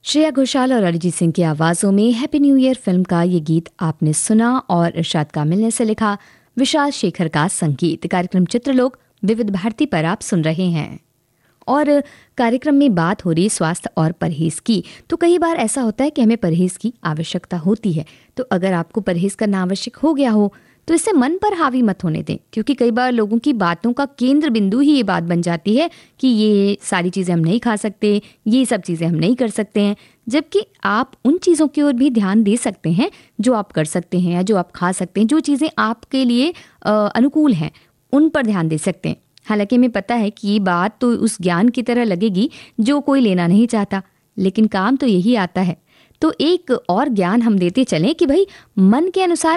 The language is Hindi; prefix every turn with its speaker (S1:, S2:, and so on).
S1: श्रेया घोषाल और अरिजीत सिंह की आवाज़ों में हैप्पी न्यू ईयर फिल्म का ये गीत आपने सुना और इरशाद कामिल ने से लिखा, विशाल शेखर का संगीत। कार्यक्रम चित्रलोक विविध भारती पर आप सुन रहे हैं और कार्यक्रम में बात हो रही स्वास्थ्य और परहेज की। तो कई बार ऐसा होता है कि हमें परहेज की आवश्यकता होती है, तो अगर आपको परहेज करना आवश्यक हो गया हो तो इससे मन पर हावी मत होने दें, क्योंकि कई बार लोगों की बातों का केंद्र बिंदु ही ये बात बन जाती है कि ये सारी चीज़ें हम नहीं खा सकते, ये सब चीज़ें हम नहीं कर सकते हैं, जबकि आप उन चीज़ों की ओर भी ध्यान दे सकते हैं जो आप कर सकते हैं या जो आप खा सकते हैं, जो चीज़ें आपके लिए अनुकूल हैं उन पर ध्यान दे सकते हैं। हालांकि हमें पता है कि ये बात तो उस ज्ञान की तरह लगेगी जो कोई लेना नहीं चाहता, लेकिन काम तो यही आता है। तो एक और ज्ञान हम देते चलें कि भाई मन के अनुसार